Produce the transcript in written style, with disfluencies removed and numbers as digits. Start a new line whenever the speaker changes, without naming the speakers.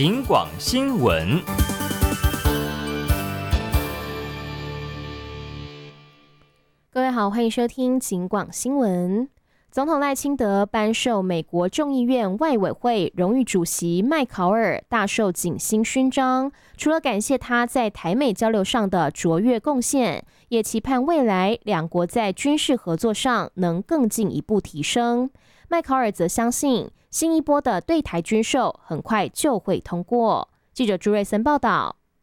警广新闻。
各位好，欢迎收听警广新闻。总统赖清德颁授美国众议院外委会荣誉主席麦考尔大绶锦星勋章，除了感谢他在台美交流上的卓越贡献，也期盼未来两国在军事合作上能更进一步提升。麦考尔则相信，新一波的对台军售很快就会通过。记者朱瑞森报道。